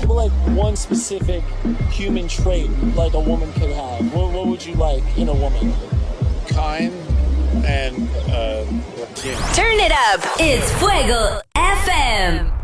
were like one specific human trait like a woman could have, what would you like in a woman? Kind and Turn it up. It's Fuego FM.